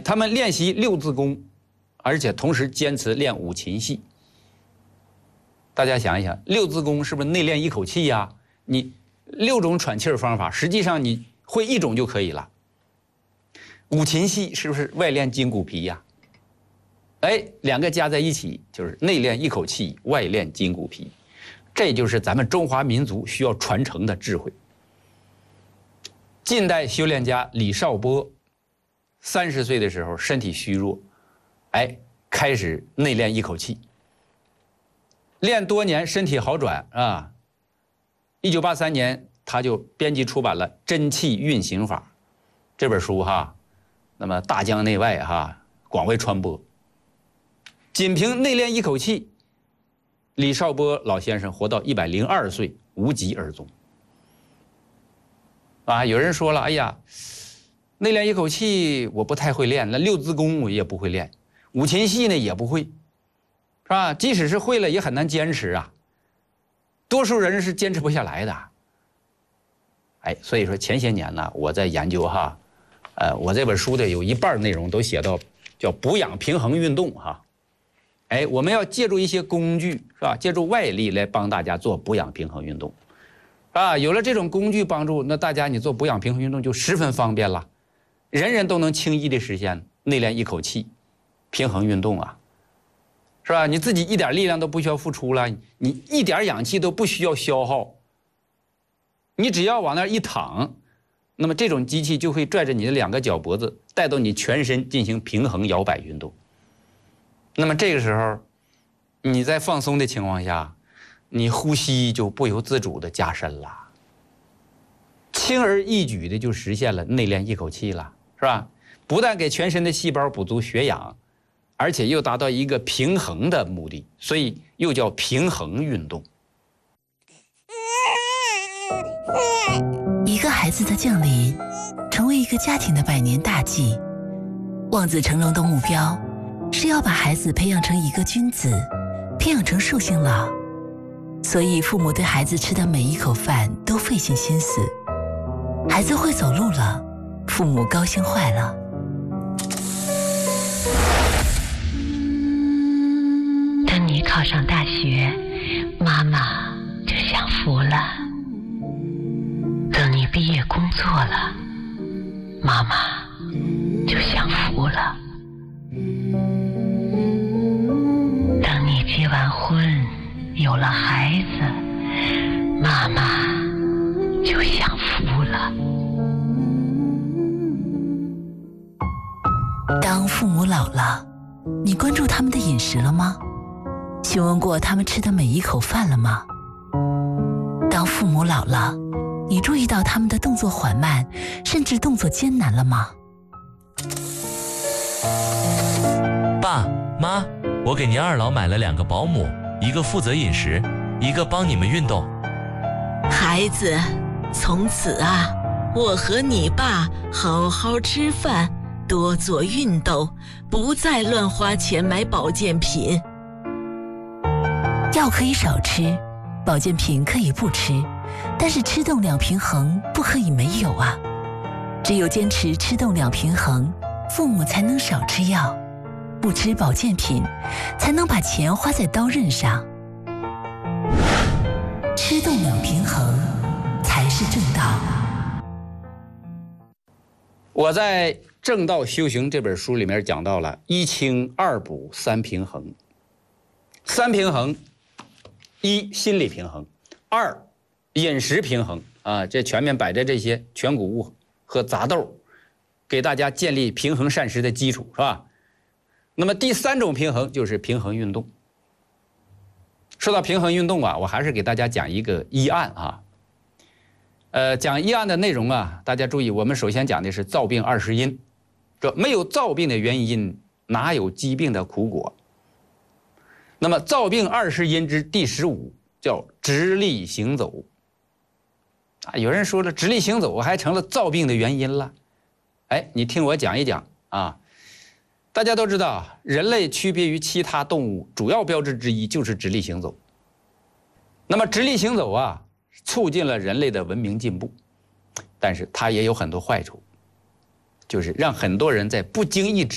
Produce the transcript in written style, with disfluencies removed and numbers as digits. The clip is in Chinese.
他们练习六字功，而且同时坚持练五禽戏。大家想一想，六字功是不是内练一口气呀？你6种喘气儿方法，实际上你会1种就可以了。五禽戏是不是外练筋骨皮呀？哎，2个加在一起就是内练一口气，外练筋骨皮，这就是咱们中华民族需要传承的智慧。近代修炼家李少波30岁的时候身体虚弱，哎，开始内练一口气，练多年身体好转啊。1983年他就编辑出版了《真气运行法》这本书哈，那么大江内外哈广为传播。仅凭内练一口气，李少波老先生活到102岁，无疾而终。啊，有人说了，哎呀，内练一口气我不太会练，那六字功我也不会练，五禽戏呢也不会，是吧？即使是会了，也很难坚持啊。多数人是坚持不下来的。哎，所以说前些年呢，我在研究哈，我这本书的有一半内容都写到叫补养平衡运动哈。哎，我们要借助一些工具，是吧？借助外力来帮大家做补养平衡运动，啊，有了这种工具帮助，那大家你做补养平衡运动就十分方便了，人人都能轻易的实现内练一口气平衡运动啊，是吧？你自己一点力量都不需要付出了，你一点氧气都不需要消耗，你只要往那儿一躺，那么这种机器就会拽着你的2个脚脖子，带动你全身进行平衡摇摆运动。那么这个时候，你在放松的情况下，你呼吸就不由自主的加深了，轻而易举的就实现了内练一口气了，是吧？不但给全身的细胞补足血氧，而且又达到一个平衡的目的，所以又叫平衡运动。 一个孩子的降临，成为一个家庭的百年大计。望子成龙的目标是要把孩子培养成一个君子，培养成寿星郎。所以父母对孩子吃的每一口饭都费尽心思。孩子会走路了，父母高兴坏了。 等你考上大学，妈妈就享福了。等你毕业工作了，妈妈就享福了。等你结完婚，有了孩子，妈妈就享福了。 当父母老了，你关注他们的饮食了吗？询问过他们吃的每一口饭了吗？当父母老了，你注意到他们的动作缓慢，甚至动作艰难了吗？ 爸妈，我给您2老买了2个保姆，一个负责饮食，一个帮你们运动。 孩子，从此啊，我和你爸好好吃饭，多做运动，不再乱花钱买保健品。 药可以少吃，保健品可以不吃，但是吃动两平衡不可以没有啊！只有坚持吃动两平衡，父母才能少吃药，不吃保健品，才能把钱花在刀刃上。吃动两平衡才是正道。 我在《正道修行》这本书里面讲到了1清2补3平衡。3平衡：1心理平衡，2饮食平衡啊，这全面摆着这些全谷物和杂豆，给大家建立平衡膳食的基础，是吧？那么第3种平衡就是平衡运动。说到平衡运动啊，我还是给大家讲一个医案啊。讲医案的内容啊，大家注意，我们首先讲的是造病20因。这没有造病的原因，哪有疾病的苦果？那么造病20因之第15叫直立行走。啊，有人说了，直立行走还成了造病的原因了。哎，你听我讲一讲啊。大家都知道，人类区别于其他动物主要标志之一就是直立行走。那么直立行走啊，促进了人类的文明进步，但是它也有很多坏处，就是让很多人在不经意之